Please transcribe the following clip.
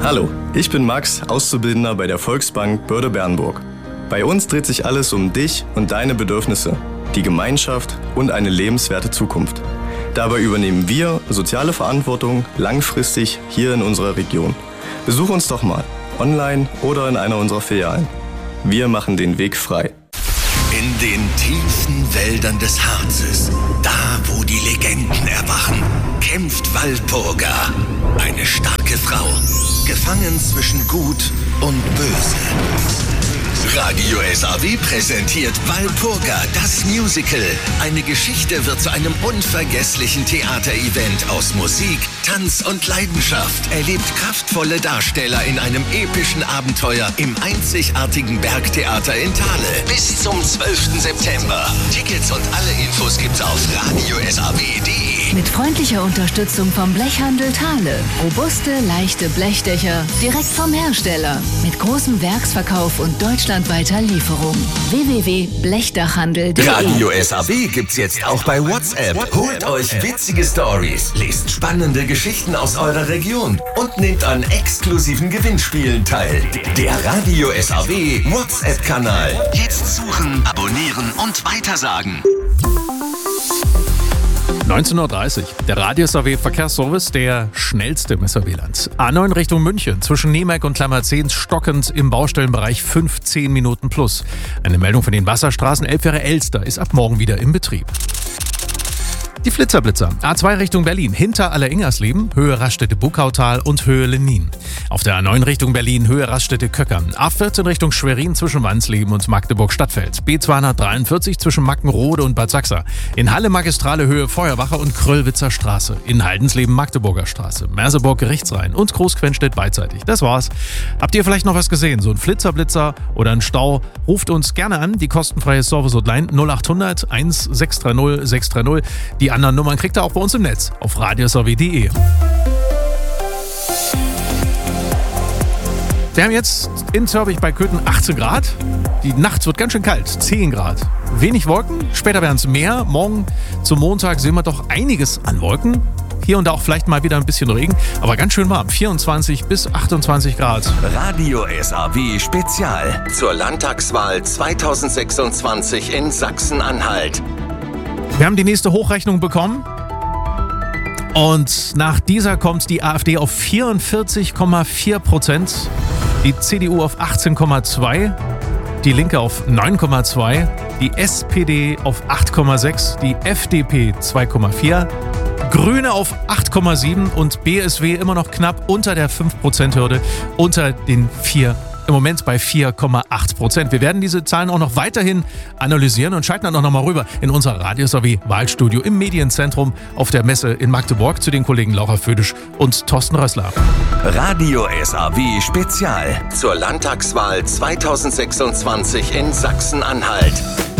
Hallo, ich bin Max, Auszubildender bei der Volksbank Börde-Bernburg. Bei uns dreht sich alles um dich und deine Bedürfnisse, die Gemeinschaft und eine lebenswerte Zukunft. Dabei übernehmen wir soziale Verantwortung langfristig hier in unserer Region. Besuch uns doch mal, online oder in einer unserer Filialen. Wir machen den Weg frei. In den tiefen Wäldern des Harzes, da wo die Legenden erwachen, kämpft Walpurga, eine starke Frau, gefangen zwischen Gut und Böse. Radio SAW präsentiert Walpurga, das Musical. Eine Geschichte wird zu einem unvergesslichen Theaterevent aus Musik, Tanz und Leidenschaft. Erlebt kraftvolle Darsteller in einem epischen Abenteuer im einzigartigen Bergtheater in Thale. Bis zum 12. September. Tickets und alle Infos gibt's auf radiosaw.de. Mit freundlicher Unterstützung vom Blechhandel Thale. Robuste, leichte Blechdächer direkt vom Hersteller. Mit großem Werksverkauf und deutschlandweiter Lieferung. www.blechdachhandel.de. Radio SAW gibt's jetzt auch bei WhatsApp. Holt euch witzige Stories, lest spannende Geschichten aus eurer Region und nehmt an exklusiven Gewinnspielen teil. Der Radio SAW WhatsApp-Kanal. Jetzt suchen, abonnieren und weitersagen. 19:30 Uhr. Der Radio SAW Verkehrsservice, der schnellste im SAW-Land. A9 Richtung München, zwischen Nemeck und Klammer-10 stockend im Baustellenbereich 15 Minuten plus. Eine Meldung von den Wasserstraßen. Elbfähre Elster ist ab morgen wieder im Betrieb. Die Flitzerblitzer. A2 Richtung Berlin, hinter Alleringersleben, Höhe Raststätte-Buckautal und Höhe Lenin. Auf der A9 Richtung Berlin, Höhe Raststätte-Köckern. A14 Richtung Schwerin zwischen Wansleben und Magdeburg-Stadtfeld. B243 zwischen Mackenrode und Bad Sachsa. In Halle Magistrale Höhe Feuerwache und Kröllwitzer Straße. In Haldensleben Magdeburger Straße. Merseburg Gerichtsrhein und Großquenstedt beidseitig. Das war's. Habt ihr vielleicht noch was gesehen? So ein Flitzerblitzer oder ein Stau? Ruft uns gerne an. Die kostenfreie Service-Hotline 0800 1630 630. Die anderen Nummern kriegt ihr auch bei uns im Netz auf radiosaw.de. Wir haben jetzt in Zörbich bei Köthen 18 Grad. Die Nacht wird ganz schön kalt, 10 Grad. Wenig Wolken, später werden es mehr. Morgen zum Montag sehen wir doch einiges an Wolken. Hier und da auch vielleicht mal wieder ein bisschen Regen, aber ganz schön warm. 24 bis 28 Grad. Radio SAW Spezial zur Landtagswahl 2026 in Sachsen-Anhalt. Wir haben die nächste Hochrechnung bekommen und nach dieser kommt die AfD auf 44,4%, die CDU auf 18,2%, die Linke auf 9,2%, die SPD auf 8,6%, die FDP 2,4%, Grüne auf 8,7% und BSW immer noch knapp unter der 5%-Hürde, unter den 4%. Im Moment bei 4,8%. Wir werden diese Zahlen auch noch weiterhin analysieren und schalten dann auch noch mal rüber in unser Radio SAW Wahlstudio im Medienzentrum auf der Messe in Magdeburg zu den Kollegen Laura Födisch und Thorsten Rössler. Radio SAW Spezial zur Landtagswahl 2026 in Sachsen-Anhalt.